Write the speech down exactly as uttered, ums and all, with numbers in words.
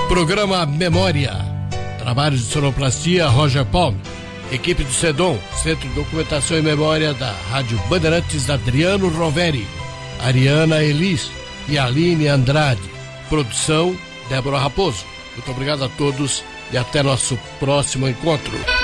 Programa Memória. Trabalhos de sonoplastia Roger Palme. Equipe do SEDOM, Centro de Documentação e Memória da Rádio Bandeirantes, Adriano Roveri, Ariana Elis e Aline Andrade. Produção Débora Raposo. Muito obrigado a todos e até nosso próximo encontro.